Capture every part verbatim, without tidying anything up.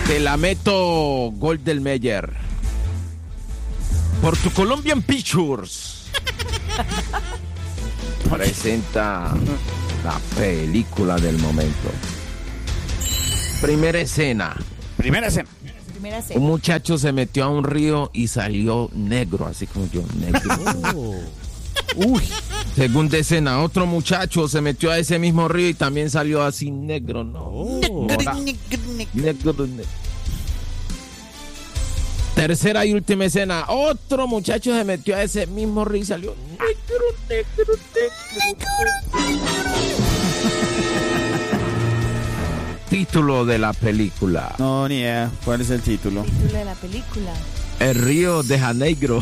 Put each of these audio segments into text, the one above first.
Te la meto, Golden Meyer. Por tu Colombian Pictures. Presenta la película del momento. Primera escena. Primera escena. Primera escena. Un muchacho se metió a un río y salió negro, así como yo, negro. Oh. Uy. Segunda escena, otro muchacho se metió a ese mismo río y también salió así negro, ¿no? Oh. Negro, negro, negro. Tercera y última escena, otro muchacho se metió a ese mismo río y salió negro, negro, negro. Título de la película. No, ni idea. ¿Cuál es el título? Título de la película. El Río de Janeiro.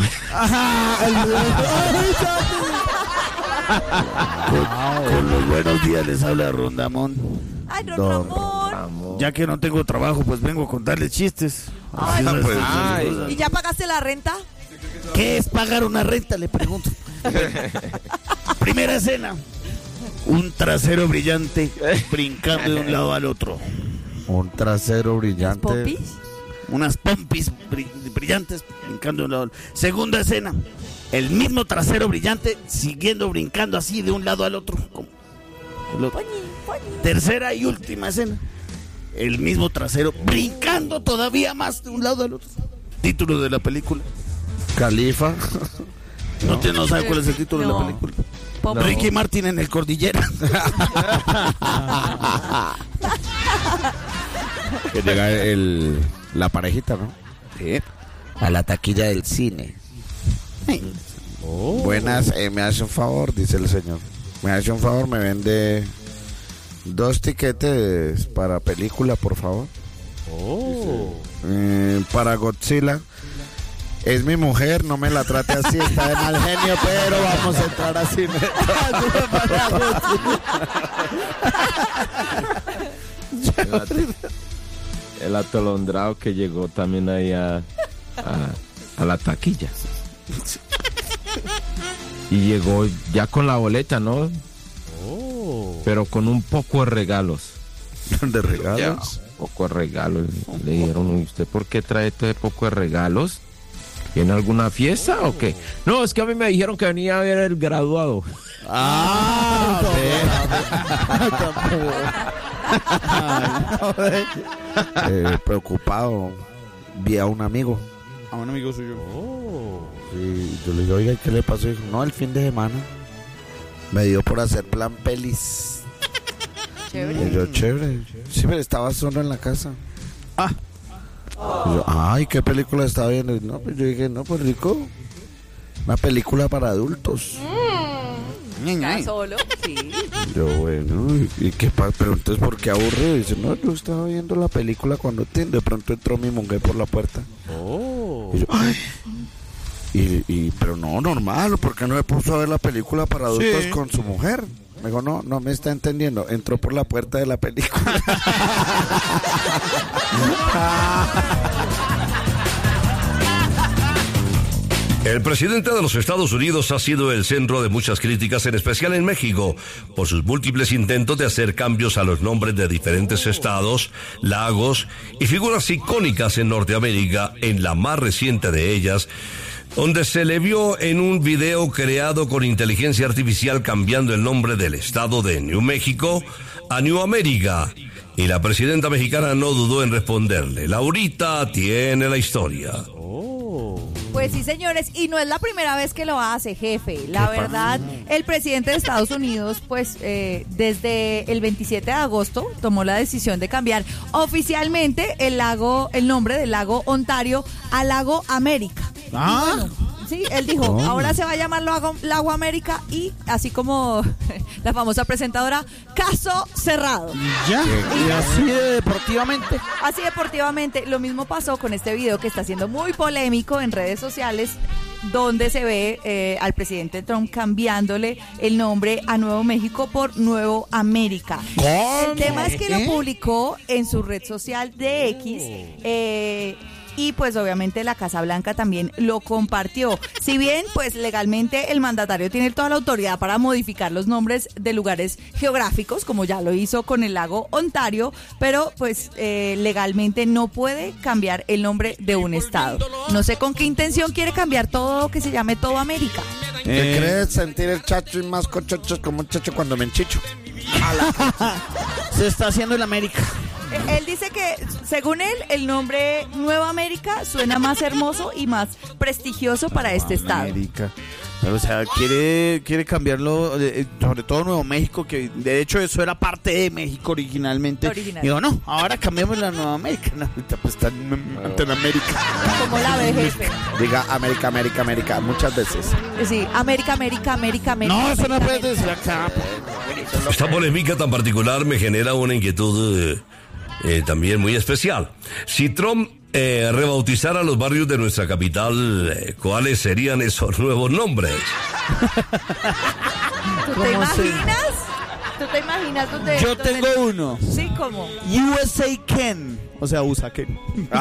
con, con los buenos días les habla Rondamón. Ay, don, Don Ramón. Ya que no tengo trabajo, pues vengo a contarles chistes. Ay, Así pues, es, ay. ¿Y ya pagaste la renta? ¿Qué es pagar una renta? Le pregunto. Primera escena. Un trasero brillante brincando de un lado al otro. Un trasero brillante. ¿Popis? Unas pompis bri- brillantes brincando de un lado al otro. Segunda escena. El mismo trasero brillante siguiendo brincando así de un lado al otro. Como el otro. Poñi, poñi. Tercera y última escena. El mismo trasero brincando todavía más de un lado al otro. Título de la película. Califa. No, te, no sabe cuál es el título No. de la película. Pop- Ricky Martin en el Cordillera. Que llega el, la parejita, ¿no? Sí. A la taquilla del cine. Buenas, eh, me hace un favor, dice el señor. Me hace un favor, me vende dos tiquetes para película, por favor. Eh, para Godzilla. Es mi mujer, no me la trate así, está de mal genio, pero vamos a entrar así. El, at- el atolondrado que llegó también ahí a, a, a la taquilla. Y llegó ya con la boleta, ¿no? Pero con un poco de regalos. De Ya, regalos. un poco de regalos. Le dijeron, ¿y usted por qué trae todo ese poco de regalos? ¿Tiene alguna fiesta o qué? No, es que a mí me dijeron que venía a ver el graduado. Ah, Eh, preocupado. Vi a un amigo. a un amigo suyo. Y yo le dije, oiga, ¿qué le pasó? Y dijo, no, el fin de semana me dio por hacer plan pelis. Chévere. Y yo, chévere. Sí, pero estaba solo en la casa. Ah. Y yo, ay, ¿qué película estaba viendo? Y no, pues yo dije, no, pues rico. Una película para adultos. ¿Está solo? Sí. Y yo, bueno, ¿y, y qué pasa? Pero entonces, ¿por qué aburrido? Y dice, no, yo estaba viendo la película cuando te- de pronto entró mi mujer por la puerta. Y yo, ay. Y, y, pero no, normal, ¿por qué no me puso a ver la película para adultos Sí. con su mujer? Me dijo, no, no me está entendiendo. Entró por la puerta de la película. El presidente de los Estados Unidos ha sido el centro de muchas críticas, en especial en México, por sus múltiples intentos de hacer cambios a los nombres de diferentes estados, lagos y figuras icónicas en Norteamérica, en la más reciente de ellas, donde se le vio en un video creado con inteligencia artificial cambiando el nombre del estado de New México a New América. Y la presidenta mexicana no dudó en responderle. Laurita tiene la historia. Pues sí, señores, y no es la primera vez que lo hace, jefe. La verdad, el presidente de Estados Unidos, pues eh, desde el veintisiete de agosto tomó la decisión de cambiar oficialmente el lago, el nombre del lago Ontario a Lago América. Ah. Y bueno, sí, él dijo, Oh. ahora se va a llamar Lago, Lago América y así como la famosa presentadora, caso cerrado. Ya. Y así de deportivamente. Así deportivamente, lo mismo pasó con este video que está siendo muy polémico en redes sociales, donde se ve eh, al presidente Trump cambiándole el nombre a Nuevo México por Nuevo América. El tema es que lo publicó en su red social de X, eh, y pues obviamente la Casa Blanca también lo compartió. Si bien pues legalmente el mandatario tiene toda la autoridad para modificar los nombres de lugares geográficos, como ya lo hizo con el lago Ontario, pero pues eh, legalmente no puede cambiar el nombre de un estado. No sé con qué intención quiere cambiar todo, que se llame todo América. ¿Te Eh. crees sentir el chacho y más cochochos como un chacho cuando me enchicho? Se está haciendo en América. Eh, Él dice que, según él, el nombre Nueva América suena más hermoso y más prestigioso para este estado. América. Pero, o sea, quiere, quiere cambiarlo, eh, sobre todo Nuevo México, que de hecho eso era parte de México originalmente. Original. Digo, no, ahora cambiamos la Nueva América. No, ahorita pues está en, está en América. Como la ve, jefe. Diga América, América, América, muchas veces. Sí, América, América, América, América. No, eso no América, puede decir América. acá. Esta polémica tan particular me genera una inquietud eh, eh, también muy especial. Si Trump eh, rebautizara los barrios de nuestra capital, eh, ¿cuáles serían esos nuevos nombres? ¿Tú te ¿Cómo imaginas? ¿Tú te imaginas dónde? Yo dónde- tengo uno. Sí, ¿cómo? U S A Ken. O sea, U S A Ken.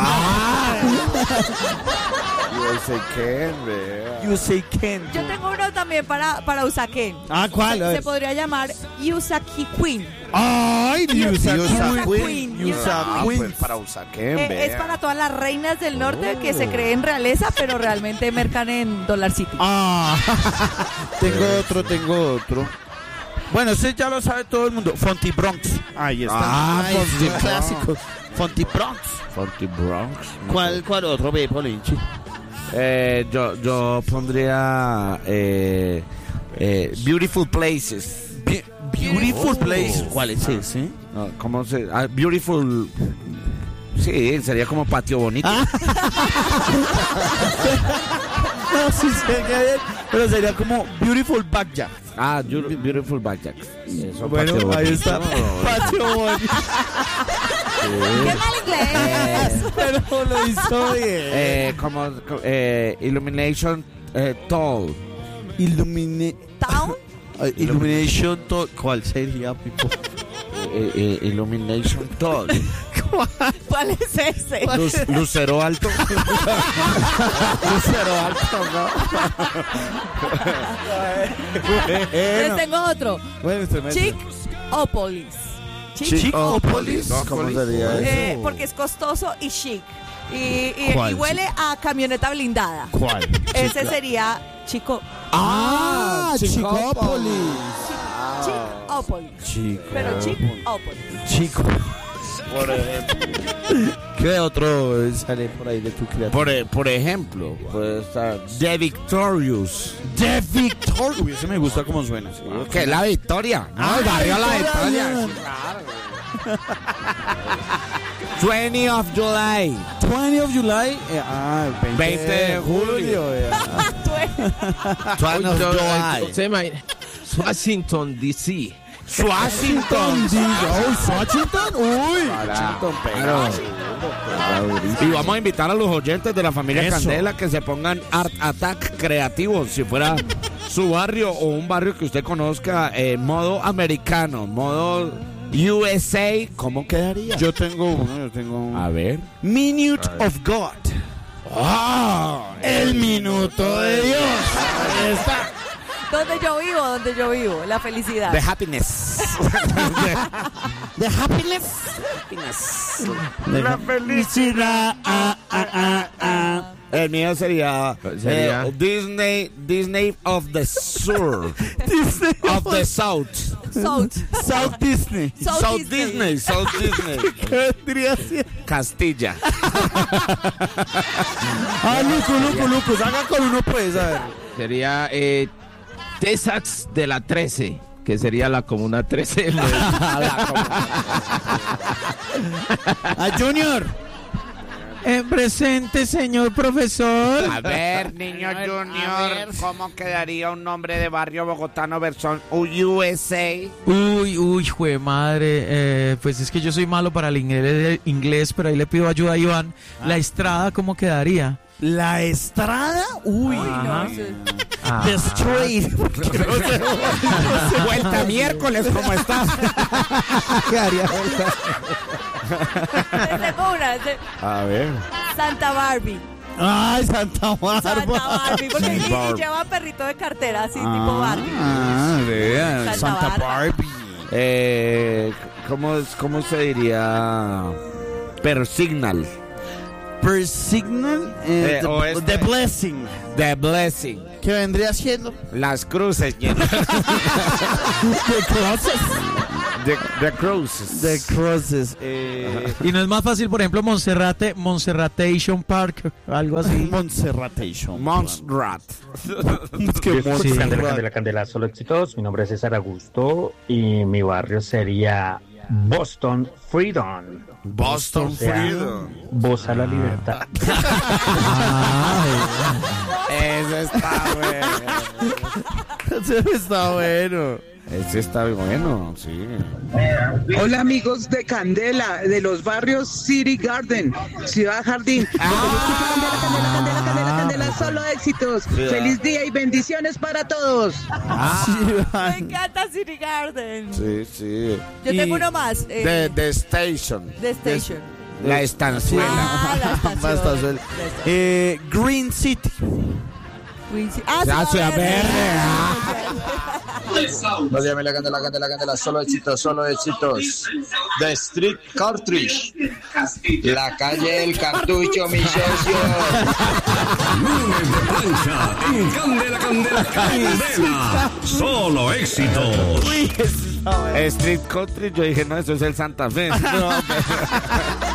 Yo sé qué, vea. U S A Ken. Yo tengo uno también para, para Usaquén. Ah, ¿cuál? A Se ver. podría llamar Usaki Queen. Ay, Dios Usa Queen. Usa Ah, Queen. pues para usar qué, Eh, vea. es para todas las reinas del norte que se creen realeza, pero realmente mercan en Dollar City. Ah, tengo otro, tengo otro. Bueno, ese ya lo sabe todo el mundo. Fonty Bronx. Ahí está. Ah, Ay, Fonty es un Bronx. clásico. Fonty Bronx. Forty Bronx. ¿Cuál, cuál otro, ve, Polinchi? Eh, yo, yo pondría eh, eh, Beautiful Places. Be- Beautiful Oh. Place. ¿Cuál es ese? No, ¿cómo se? Ah, beautiful. Sí, sería como patio bonito. Ah. No, sí sé que es, pero sería como Beautiful Backyard. Ah, Beau- Beautiful Backyard. Eso, Bueno, patio ahí bonito. está. Patio bonito. ¡Qué mal inglés! Pero lo hizo bien. Eh, como co- eh, Illumination eh, Tall. Illumine... ¿Town? eh, Illumination. to- ¿Cuál sería, Pipo? Eh, eh, Illumination Tall. ¿Cuál es ese? Luz- Lucero Alto. Lucero Alto, Les tengo otro. Bueno, usted me- Chic-Opolis. Chic-Opolis. No, ¿cómo sería eso? Eh, porque es costoso y chic. Y, y- ¿Cuál? y huele a camioneta blindada. ¿Cuál? Ese sería Chico. Ah, Chicópolis. Chic-Opolis. Chico. Pero Chic-Opolis. Chico. Por ejemplo. ¿Qué otro sale por ahí de tu creatividad? Por, e- por ejemplo, puede estar The Victorious. The Victor. Uy, ese me gusta cómo suena. ¿sí? ¿Qué es la victoria? Ah, el barrio La Victoria. Victoria. veinte of July. veinte of July. eh, ah, veinte, veinte de julio. eh, ah. veinte of July. Se imagina. Washington, D C Washington, D C. Oh, Washington. Uy. Washington, claro. Y vamos a invitar a los oyentes de la familia Eso. Candela que se pongan Art Attack creativos. Si fuera su barrio o un barrio que usted conozca, eh, modo americano, modo U S A, ¿cómo quedaría? Yo tengo uno, yo tengo uno. A ver. Minute of God. ¡Ah! El minuto de Dios. Ahí está. Donde yo vivo, donde yo vivo. La felicidad. The happiness. The happiness. La felicidad. Ah, ah, ah, ah. El mío sería, Sería- eh, Disney, Disney of the Sur, Disney of the South, South. South Disney. South South Disney. Disney, South Disney, ¿Qué vendría siendo? Castilla. Ah, Luco, Luco, Luco. Salga con uno, pues, a ver. sería eh, Texas de la trece, que sería la comuna trece. A Junior. En presente, señor profesor. A ver, niño Junior, ¿cómo quedaría un nombre de barrio bogotano versión U S A? Uy, uy, jue madre. Eh, pues es que yo soy malo para el inglés, inglés, pero ahí le pido ayuda a Iván. La Estrada, ¿cómo quedaría? La Estrada. Uy. Uy, no, Ajá. ese- Ah. The Street. Vuelta miércoles, ¿cómo estás? Les tengo una. se- A ver. Santa Barbie. Ay, Santa Bárbara. Santa Barbie. Porque y- y, Barbie. lleva perrito de cartera así, tipo Barbie. Ah, vean. Santa Santa Bárbara. Barbie. Eh, ¿cómo, ¿Cómo se diría? Persignal. Persignal. Eh, Eh, the, o este- the Blessing. The Blessing. ¿Qué vendría siendo? Las cruces. The, The Crosses. the Cruces. The Crosses. Eh, Y no es más fácil, por ejemplo, Monserrate, Monserratation Park, algo así. Montserratation. Montserrat. Es que Sí. Montserrat. Candela, candela, candela, solo éxitos. Mi nombre es César Augusto y mi barrio sería Boston Freedom. Boston O sea, Freedom. Voz a la libertad. Eso está bueno. Ese está bueno. Ese está bueno, sí. Hola amigos de Candela, de los barrios City Garden, Ciudad Jardín. Candela, Candela, Candela, Candela, Candela, solo éxitos. Feliz día y bendiciones para todos. Me encanta City Garden. Sí, sí. Yo Y tengo uno más. The, Eh, the Station. The Station. La estanzuela. Ah, la estación. Basta, suel- La estación. Eh, Green City. Quincy. Ah, Ya, Ciudad Ciudad Verde. No llame la candela, candela, candela, solo éxitos, solo éxitos. The Street Cartridge. La calle del cartucho, mi socio. Lunes de plancha en Candela, Candela, Candela. Solo éxitos. Street Country, yo dije, no, eso es el Santa Fe. No,